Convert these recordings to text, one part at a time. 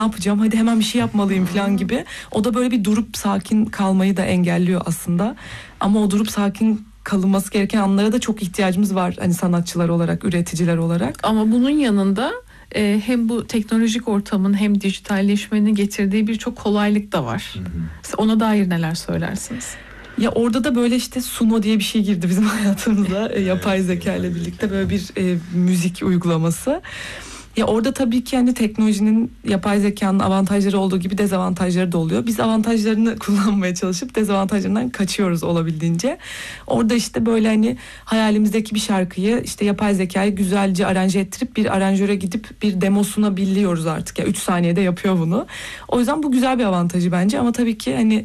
yapacağım, hadi hemen bir şey yapmalıyım falan gibi. O da böyle bir durup sakin kalmayı da engelliyor aslında. Ama o durup sakin kalınması gereken anlara da çok ihtiyacımız var. Hani sanatçılar olarak, üreticiler olarak. Ama bunun yanında hem bu teknolojik ortamın hem dijitalleşmenin getirdiği birçok kolaylık da var. Ona dair neler söylersiniz? Ya orada da böyle işte Suno diye bir şey girdi bizim hayatımıza. Yapay zeka ile birlikte böyle bir müzik uygulaması. Ya orada tabii ki hani teknolojinin, yapay zekanın avantajları olduğu gibi dezavantajları da oluyor. Biz avantajlarını kullanmaya çalışıp dezavantajlarından kaçıyoruz olabildiğince. Orada işte böyle hani hayalimizdeki bir şarkıyı işte yapay zekayı güzelce aranje ettirip bir aranjöre gidip bir demosuna biliyoruz artık. Ya 3 saniyede yapıyor bunu. O yüzden bu güzel bir avantajı bence, ama tabii ki hani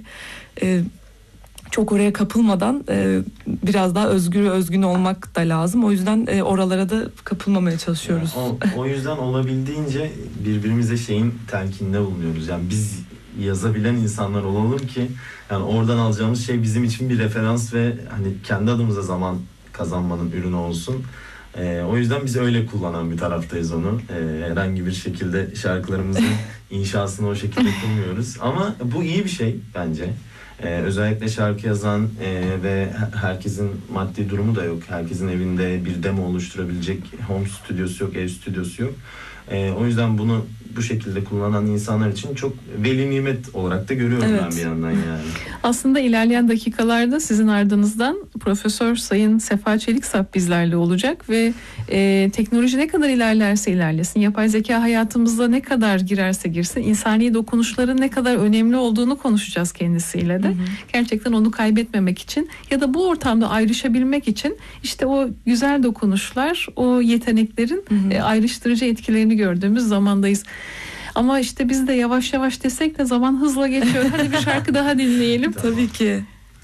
çok oraya kapılmadan biraz daha özgün olmak da lazım. O yüzden oralara da kapılmamaya çalışıyoruz. Yani o yüzden olabildiğince birbirimize şeyin telkinde bulunuyoruz. Yani biz yazabilen insanlar olalım ki yani oradan alacağımız şey bizim için bir referans ve hani kendi adımıza zaman kazanmanın ürünü olsun. O yüzden biz öyle kullanan bir taraftayız onu. Herhangi bir şekilde şarkılarımızın inşasını o şekilde kurmuyoruz. Ama bu iyi bir şey bence. Özellikle şarkı yazan ve herkesin maddi durumu da yok. Herkesin evinde bir demo oluşturabilecek home stüdyosu yok, ev stüdyosu yok. O yüzden bunu bu şekilde kullanan insanlar için çok veli nimet olarak da görüyorum ben bir yandan yani. Aslında ilerleyen dakikalarda sizin ardınızdan Profesör Sayın Sefa Çeliksap bizlerle olacak ve teknoloji ne kadar ilerlerse ilerlesin, yapay zeka hayatımızda ne kadar girerse girsin, insani dokunuşların ne kadar önemli olduğunu konuşacağız kendisiyle de. Gerçekten onu kaybetmemek için ya da bu ortamda ayrışabilmek için işte o güzel dokunuşlar, o yeteneklerin ayrıştırıcı etkilerini gördüğümüz zamandayız. Ama işte biz de yavaş yavaş desek de zaman hızla geçiyor. Hadi bir şarkı daha dinleyelim. Tabii ki.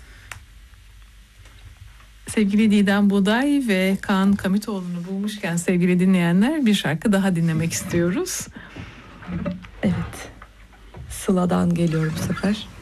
Sevgili Didem Buğday ve Kaan Kamitoğlu'nu bulmuşken sevgili dinleyenler, bir şarkı daha dinlemek istiyoruz. Evet. Sıla'dan geliyor bu sefer.